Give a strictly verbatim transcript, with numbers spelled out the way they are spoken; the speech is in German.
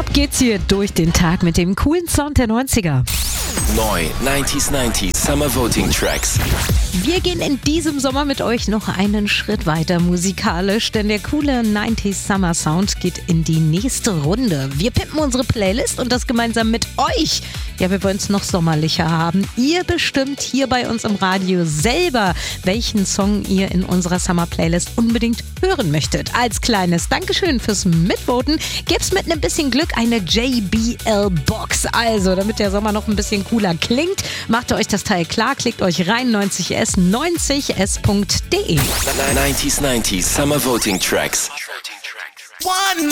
Ab geht's hier durch den Tag mit dem coolen Sound der neunziger. Neu neunzig neunzig Summer Voting Tracks. Wir gehen in diesem Sommer mit euch noch einen Schritt weiter musikalisch, denn der coole neunziger Summer Sound geht in die nächste Runde. Wir pimpen unsere Playlist und das gemeinsam mit euch. Ja, wir wollen es noch sommerlicher haben. Ihr bestimmt hier bei uns im Radio selber, welchen Song ihr in unserer Summer Playlist unbedingt hören möchtet. Als kleines Dankeschön fürs Mitvoten gibt's mit einem bisschen Glück eine J B L-Box. Also, damit der Sommer noch ein bisschen cooler klingt, macht ihr euch das Teil klar, klickt euch rein neunzig s neunzig s punkt de. neunzig neunzig Summer Voting Tracks. One